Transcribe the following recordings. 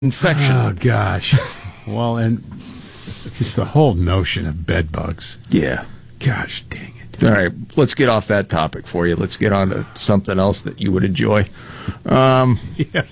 infection. Oh, gosh. Well, and it's just the whole notion of bed bugs. Yeah. Gosh dang it. All right, let's get off that topic for you. Let's get on to something else that you would enjoy. Yeah.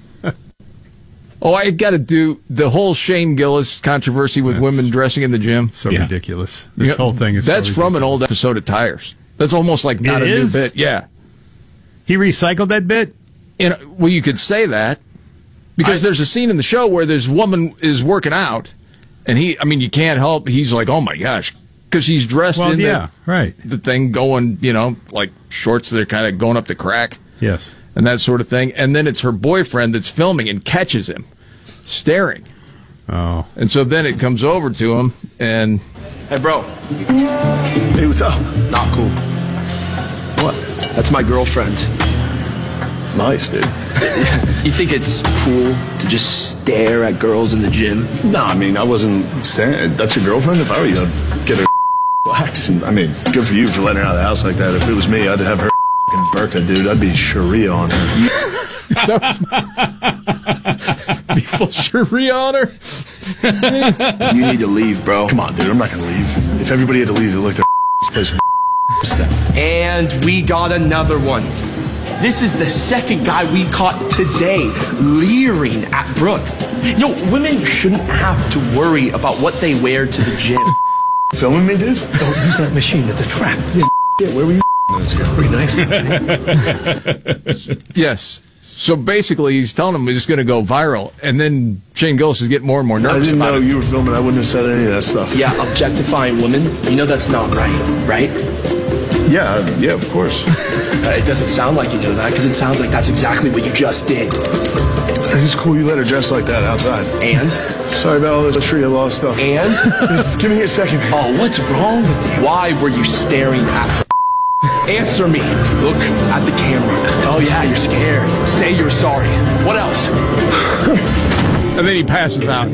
I got to do the whole Shane Gillis controversy with women dressing in the gym. So ridiculous. This whole thing is That's so from ridiculous. an old episode of Tires. That's almost like not It a is? new bit. Yeah. He recycled that bit? Well, you could say that. Because there's a scene in the show where this woman is working out, and you can't help. He's like, oh my gosh, because she's dressed in the thing going, like shorts that are kind of going up the crack. Yes. And that sort of thing. And then it's her boyfriend that's filming and catches him staring. Oh. And so then it comes over to him, and Hey, bro. Hey, what's up? Not cool. What? That's my girlfriend. Nice, dude. You think it's cool to just stare at girls in the gym? No, I wasn't staring. That's your girlfriend? If I were you, I'd get her relaxed. Good for you for letting her out of the house like that. If it was me, I'd have her burqa, dude. I'd be Sharia on her. be full Sharia on her. You need to leave, bro. Come on, dude. I'm not going to leave. If everybody had to leave, they looked at this place. And we got another one. This is the second guy we caught today leering at Brooke. Women shouldn't have to worry about what they wear to the gym. Filming me, dude? Don't use that machine. It's a trap. Yeah, where were you? Pretty nice. Yes. So basically, he's telling him it's going to go viral, and then Shane Gillis is getting more and more I nervous didn't about know it. you were filming. I wouldn't have said any of that stuff. Yeah, objectifying women. That's not right? Yeah, of course. It doesn't sound like you know that, because it sounds like that's exactly what you just did. It's cool you let her dress like that outside. And? Sorry about all this Sharia law stuff. And? Give me a second. Oh, what's wrong with you? Why were you staring at her? Answer me. Look at the camera. Oh, yeah, you're scared. Say you're sorry. What else? And then he passes out.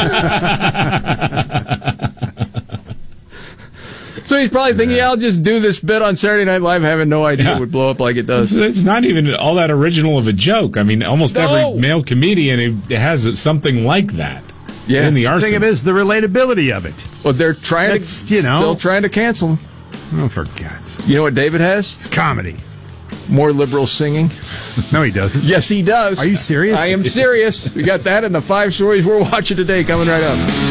So he's probably thinking, I'll just do this bit on Saturday Night Live, having no idea it would blow up like it does. It's not even all that original of a joke. Almost every male comedian has something like that. Yeah. In the arsenal. The thing is the relatability of it. Well, they're trying still trying to cancel him. Oh, for God's sake. You know what David has? It's comedy. More liberal singing. No, he doesn't. Yes, he does. Are you serious? I am serious. We got that in the 5 stories we're watching today coming right up.